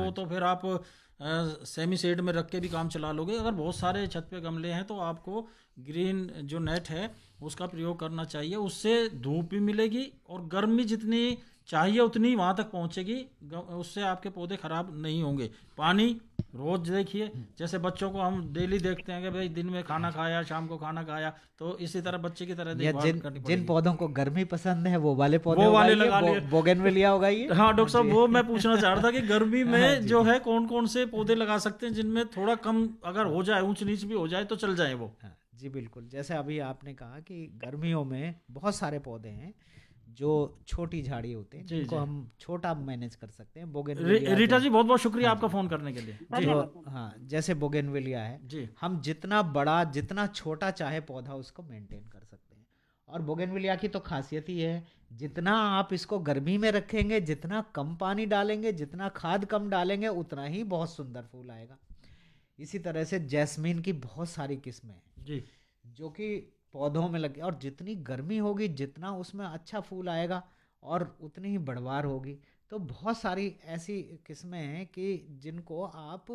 हो तो फिर आप सेमी शेड में रख के भी काम चला लोगे। अगर बहुत सारे छत पे गमले हैं तो आपको ग्रीन जो नेट है उसका प्रयोग करना चाहिए। उससे धूप भी मिलेगी और गर्मी जितनी चाहिए उतनी वहाँ तक पहुँचेगी, उससे आपके पौधे खराब नहीं होंगे। पानी रोज देखिए, जैसे बच्चों को हम डेली देखते हैं कि भाई दिन में खाना खाया, शाम को खाना खाया, तो इसी तरह बच्चे की तरह या देखभाल जिन करनी जिन पड़ेगी। पौधों को गर्मी पसंद है वो वाले पौधे वो वाले उगाइए, लगा लिए। बोगनविलिया उगाइए। हाँ हाँ डॉक्टर साहब, जी। वो मैं पूछना चाह रहा था कि गर्मी हाँ में जी। जो है कौन कौन से पौधे लगा सकते हैं जिनमें थोड़ा कम अगर हो जाए, ऊंच नीच भी हो जाए तो चल जाए वो। हाँ जी, बिल्कुल। जैसे अभी आपने कहा कि गर्मियों में बहुत सारे पौधे हैं जो छोटी झाड़ी होते हैं, जी जिनको जी। हम छोटा मैनेज कर सकते हैं। बोगनविलिया रीटा जी बहुत बहुत शुक्रिया हाँ आपका जी। फ़ोन करने के लिए जी। जो हाँ, जैसे बोगनविलिया है, जी हम जितना बड़ा जितना छोटा चाहे पौधा उसको मेंटेन कर सकते हैं। और बोगनविलिया की तो खासियत ही है, जितना आप इसको गर्मी में रखेंगे, जितना कम पानी डालेंगे, जितना खाद कम डालेंगे, उतना ही बहुत सुंदर फूल आएगा। इसी तरह से जैस्मीन की बहुत सारी किस्में हैं जी जो कि पौधों में लगे, और जितनी गर्मी होगी जितना उसमें अच्छा फूल आएगा और उतनी ही बढ़वार होगी। तो बहुत सारी ऐसी किस्में हैं कि जिनको आप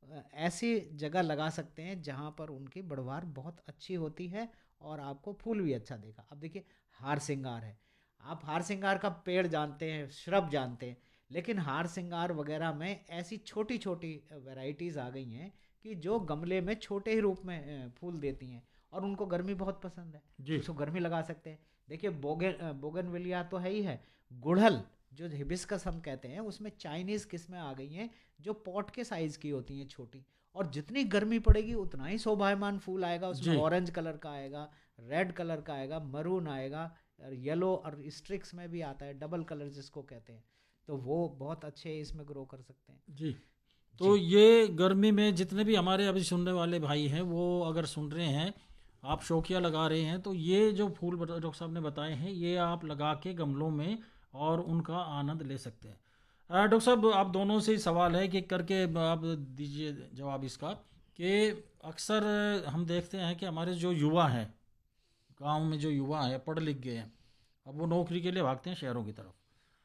ऐसी जगह लगा सकते हैं जहाँ पर उनकी बढ़वार बहुत अच्छी होती है और आपको फूल भी अच्छा देगा। अब देखिए, हार सिंगार है, आप हार सिंगार का पेड़ जानते हैं, श्रब जानते हैं, लेकिन हार सिंगार वगैरह में ऐसी छोटी छोटी वैरायटीज आ गई हैं कि जो गमले में छोटे ही रूप में फूल देती हैं और उनको गर्मी बहुत पसंद है, जी उसको गर्मी लगा सकते हैं। देखिए, बोगनविलिया तो है ही है, गुड़हल जो हिबिस्कस हम कहते हैं, उसमें चाइनीज किस्में आ गई हैं जो पॉट के साइज की होती हैं, छोटी, और जितनी गर्मी पड़ेगी उतना ही शोभायमान फूल आएगा। उसमें जी। ऑरेंज कलर का आएगा, रेड कलर का आएगा, मरून आएगा, और येलो और स्ट्रिक्स में भी आता है, डबल कलर जिसको कहते हैं। तो वो बहुत अच्छे इसमें ग्रो कर सकते हैं जी तो जी। ये गर्मी में जितने भी हमारे अभी सुनने वाले भाई हैं वो अगर सुन रहे हैं, आप शौकिया लगा रहे हैं, तो ये जो फूल डॉक्टर साहब ने बताए हैं ये आप लगा के गमलों में और उनका आनंद ले सकते हैं। डॉक्टर साहब, आप दोनों से ही सवाल है कि करके आप दीजिए जवाब इसका कि अक्सर हम देखते हैं कि हमारे जो युवा हैं, गांव में जो युवा हैं पढ़ लिख गए हैं, अब वो नौकरी के लिए भागते हैं शहरों की तरफ,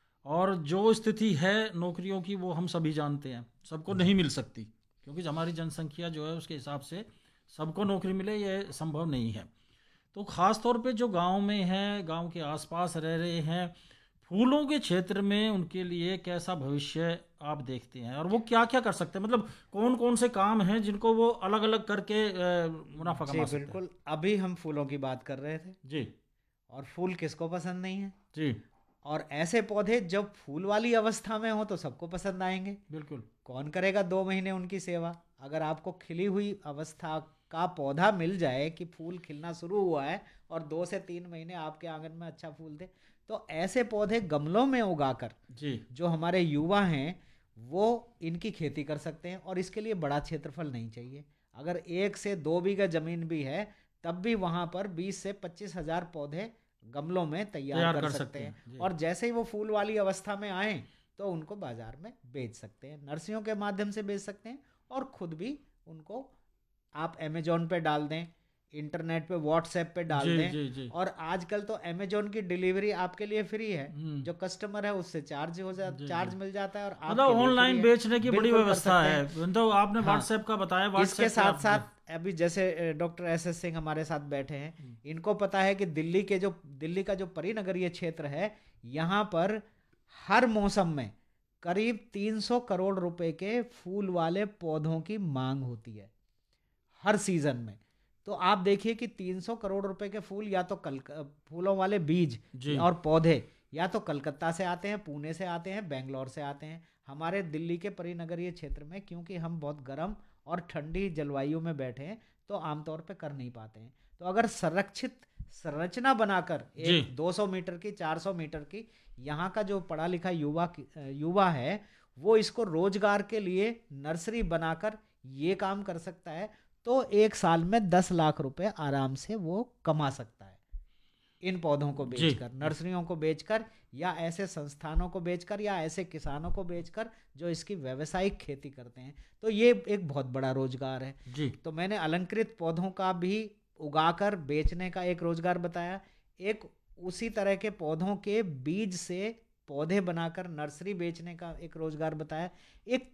और जो स्थिति है नौकरियों की वो हम सभी जानते हैं, सबको नहीं मिल सकती, क्योंकि हमारी जनसंख्या जो है उसके हिसाब से सबको नौकरी मिले ये संभव नहीं है। तो ख़ास तौर पे जो गांव में हैं, गांव के आसपास रह रहे हैं, फूलों के क्षेत्र में उनके लिए कैसा भविष्य आप देखते हैं और वो क्या क्या कर सकते हैं, मतलब कौन कौन से काम हैं जिनको वो अलग अलग करके मुनाफा जी कमा सकते हैं। बिल्कुल, अभी हम फूलों की बात कर रहे थे, जी और फूल किसको पसंद नहीं है। जी और ऐसे पौधे जब फूल वाली अवस्था में हो तो सबको पसंद आएंगे। बिल्कुल। कौन करेगा 2 महीने उनकी सेवा। अगर आपको खिली हुई अवस्था का पौधा मिल जाए कि फूल खिलना शुरू हुआ है और 2 से 3 महीने आपके आंगन में अच्छा फूल दे, तो ऐसे पौधे गमलों में उगाकर जी जो हमारे युवा हैं वो इनकी खेती कर सकते हैं। और इसके लिए बड़ा क्षेत्रफल नहीं चाहिए। अगर 1 से 2 बीघा जमीन भी है तब भी वहां पर 20 से 25 हजार पौधे गमलों में तैयार तैयार कर कर सकते सकते हैं। हैं जी। और जैसे ही वो फूल वाली अवस्था में आए तो उनको बाजार में बेच सकते हैं, नर्सरियों के माध्यम से बेच सकते हैं, और खुद भी उनको आप अमेजोन पे डाल दें, इंटरनेट पे व्हाट्सएप पे डाल जी दें। जी जी। और आजकल तो अमेजोन की डिलीवरी आपके लिए फ्री है, हम्म। जो कस्टमर है उससे जी जी। चार्ज मिल जाता है और आपके मतलब लिए फ्री ऑनलाइन है। बेचने की बड़ी बिल्कुल कर व्यवस्था सकते है, हैं। मतलब आपने हाँ, व्हाट्सएप का बताया, इसके व्हाट्सएप पे साथ आप जी। साथ अभी जैसे डॉक्टर एस सिंह हमारे साथ बैठे हैं, इनको पता है कि दिल्ली का जो परिनगरीय क्षेत्र है, यहाँ पर हर मौसम में करीब 300 करोड़ रुपए के फूल वाले पौधों की मांग होती है हर सीजन में। तो आप देखिए कि 300 करोड़ रुपए के फूल या तो फूलों वाले बीज जी और पौधे या तो कलकत्ता से आते हैं, पुणे से आते हैं, बेंगलोर से आते हैं। हमारे दिल्ली के परिनगरीय क्षेत्र में क्योंकि हम बहुत गर्म और ठंडी जलवायु में बैठे हैं तो आमतौर पे कर नहीं पाते हैं। तो अगर संरक्षित संरचना बनाकर जी। एक 200 मीटर की, 400 मीटर की, यहाँ का जो पढ़ा लिखा युवा है वो इसको रोजगार के लिए नर्सरी बनाकर ये काम कर सकता है, तो 1 साल में 10 लाख रुपए आराम से वो कमा सकता है इन पौधों को जी बेचकर, नर्सरियों को बेचकर, या ऐसे संस्थानों को बेचकर, या ऐसे किसानों को बेचकर जो इसकी व्यावसायिक खेती करते हैं। तो ये एक बहुत बड़ा रोजगार है। जी तो मैंने अलंकृत पौधों का भी उगाकर बेचने का एक रोजगार बताया, एक उसी तरह के पौधों के बीज से पौधे बनाकर नर्सरी बेचने का एक रोजगार बताया, एक